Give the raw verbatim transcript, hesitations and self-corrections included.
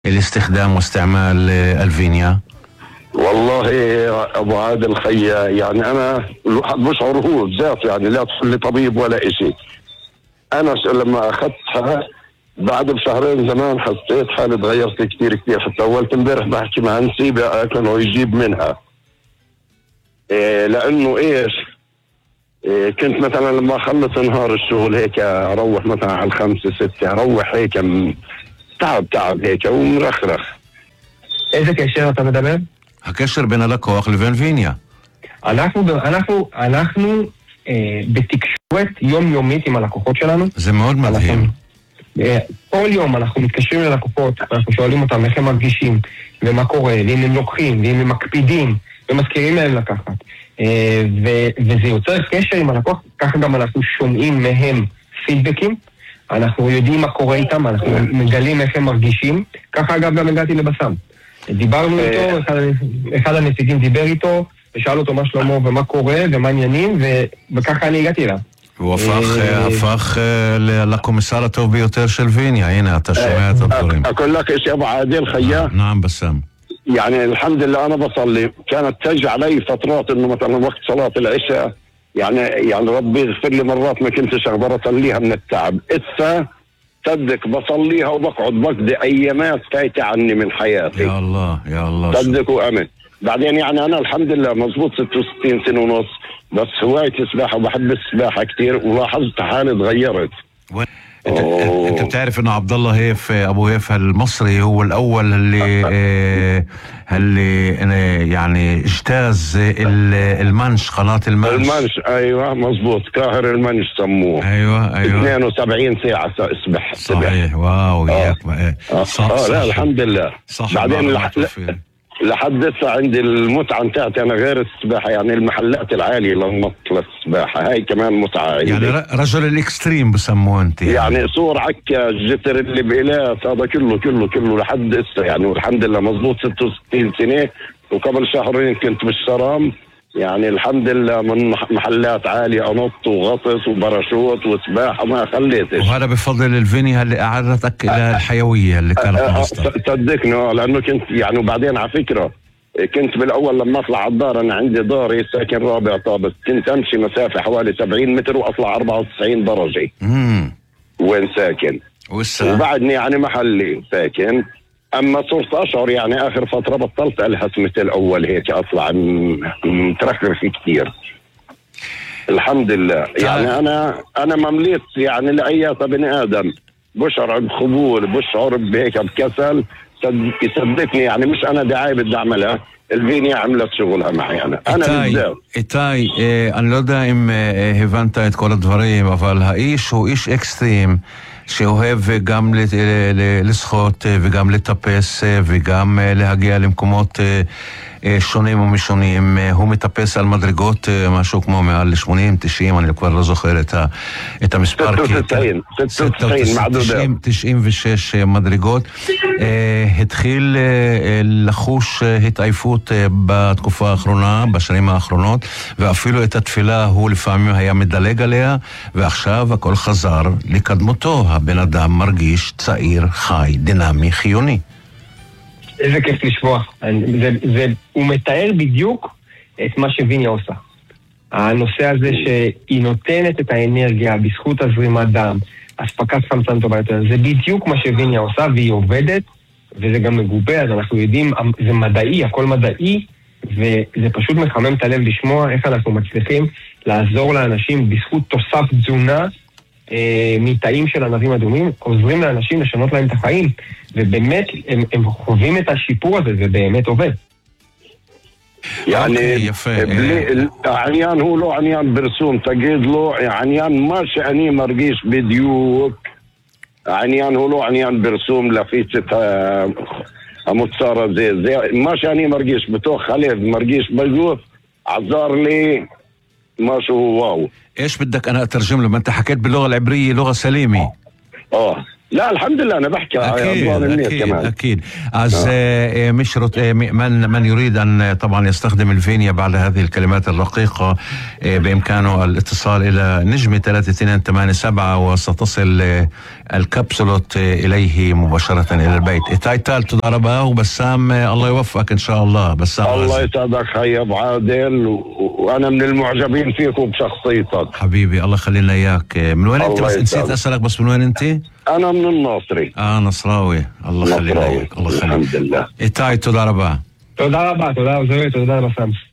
الاستخدام واستعمال الفينيا؟ والله ابو عادل خيا، يعني انا الواحد بشعر هو بذاته، يعني لا تقول لي طبيب ولا اشي. انا لما اخذتها بعد بشهرين زمان حسيت حالي تغيرت كثير كثير. حتى اولت امبارح بحكي مع نسيبه كانوا يجيب منها إيه، لانه ايش إيه، كنت مثلا لما اخلص نهار الشغل هيك اروح مثلا على الخمسة ستة، اروح هيك تعب تعب هيك ومرخرخ. איזה קשר אתה מדבר? הקשר בין הלקוח לבין ויניה. אנחנו, אנחנו, אנחנו אה, בתקשורת יומיומית עם הלקוחות שלנו. זה מאוד מדהים. אה, כל יום אנחנו מתקשרים ללקוחות, אנחנו שואלים אותם איך הם מרגישים, ומה קורה, ואם הם לוקחים, ואם הם מקפידים, ומזכירים להם לקחת. אה, ו- וזה יוצר קשר עם הלקוח, ככה גם אנחנו שומעים מהם פידבקים, אנחנו יודעים מה קורה איתם, אנחנו מגלים איך הם מרגישים, ככה אגב גם הגעתי לבסם. דיברנו איתו, אחד, אחד הנציגים דיבר איתו, ושאל אותו מה שלמה ומה קורה ומה עניינים, וככה אני הגעתי אליו. הוא הפך, הפך לקומיסר הטוב ביותר של ויניה. הנה, אתה שומע את הדברים. أقول لك إيش يا أبو عادل خيا؟ نعم بسام. يعني الحمد لله أنا بصلي، كانت تجي علي فترات إنه مثلا وقت صلاة العشاء يعني يعني ربي يغفر لي مرات ما كنتش أقدر أصليها من التعب. إسا صدق بصليها وبقعد بقضي أيامات فايتة عني من حياتي. يا الله يا الله. صدق وأمن. بعدين يعني أنا الحمد لله مزبوط ستة وستين سنة ونص، بس هوايتي سباحة وبحب السباحة كتير، ولاحظت حالي تغيرت. انت, انت بتعرف انه عبد الله هيف ابو هيف المصري هو الاول اللي اه اللي يعني اجتاز المنش، قناة المنش. المنش ايوه مزبوط، كاهر المنش سموه. ايوه ايوه اثنين وسبعين ساعة اسبح. صحيح. واو ياك. اه, صح آه لا الحمد لله. صح. بعدين لح... لحد هسه عندي المتعة انتهت انا غير السباحة، يعني المحلات العالية للنط للسباحة هاي كمان متعة عندي. يعني رجل الاكستريم بسموه انت يعني, يعني صور عكا الجتر اللي بإلاف هذا كله كله كله لحد هسه يعني، والحمد لله مزبوط ستة وستين سنة. وقبل شهرين كنت بالشرام، يعني الحمد لله من محلات عالية أنط وغطس وباراشوت وسباحة ما خليتش. وهذا بفضل الفينيا اللي أعرضتك إلى الحيوية اللي كانت ناقصتك. صدقني لأنه كنت يعني، وبعدين على فكرة كنت بالأول لما أطلع على الدار، أنا عندي داري ساكن رابع طابق، كنت أمشي مسافة حوالي سبعين متر وأطلع أربعة وتسعين درجة. امم وين ساكن؟ وسا. وبعدني يعني محلي ساكن، اما صرت اشعر يعني اخر فتره بطلت الهث مثل الاول هيك اطلع مترخر في كثير. الحمد لله. يعني انا انا ممليت يعني لاي بني ادم بشعر بخبول، بشعر بهيك بكسل، يصدقني يعني مش انا دعايه بدي اعملها، الفينيا عملت שגולה معي انا. انا بالذات. איתי, אני לא יודע אם הבנת את כל הדברים, אבל האיש הוא איש אקסטרים שאוהב גם לשחות וגם לטפס וגם להגיע למקומות שונים ומשונים. הוא מטפס על מדרגות משהו כמו מעל ל-שמונים תשעים, אני כבר לא זוכר את, ה, את המספר. תשעים ושש מדרגות. התחיל לחוש התעייפות בתקופה האחרונה, בשנים האחרונות, ואפילו את התפילה הוא לפעמים היה מדלג עליה, ועכשיו הכל חזר לקדמותו. הבן אדם מרגיש צעיר, חי, דינמי, חיוני. איזה כיף לשמוע. זה, זה, הוא מתאר בדיוק את מה שוויניה עושה. הנושא הזה שהיא נותנת את האנרגיה בזכות הזרימת דם, הספקת חמצן טובה יותר, זה בדיוק מה שוויניה עושה, והיא עובדת, וזה גם מגובה, אז אנחנו יודעים, זה מדעי, הכל מדעי, וזה פשוט מחמם את הלב לשמוע איך אנחנו מצליחים לעזור לאנשים בזכות תוסף תזונה, מתאים של ענבים אדומים, עוזרים לאנשים לשנות להם את החיים, ובאמת הם, הם חווים את השיפור הזה, זה באמת עובד. يعني העניין הוא לא עניין ברסום, תגיד לו העניין מה שאני מרגיש בדיוק, העניין הוא לא עניין ברסום להפיץ את המוצר הזה, זה מה שאני מרגיש בתוך הלב, מרגיש בגוף, עזר לי משהו واو. ايش بدك انا اترجم له؟ ما انت حكيت باللغه العبريه لغه سليمه. اه لا الحمد لله أنا بحكي أكيد على النت أكيد كمان. أكيد أز آه. مش رت... من من يريد أن طبعا يستخدم الفينيا بعد هذه الكلمات الرقيقة بإمكانه الاتصال إلى نجمة ثلاثة اثنين ثمانية سبعة وستصل الكبسولوت إليه مباشرة إلى البيت. إتاي تال تضربه وبسام الله يوفقك إن شاء الله. بسام الله يسعدك خي أبو عادل، وأنا من المعجبين فيك وبشخصيتك حبيبي. الله يخلينا إياك. من وين أنت؟ بس نسيت أسألك بس من وين أنت؟ أنا من الناصري. آه نصراوي. الله يخلينا إياك. الله يخليك. الحمد لله. إتاي تضربه. תודה רבה, תודה, תודה רבה סם.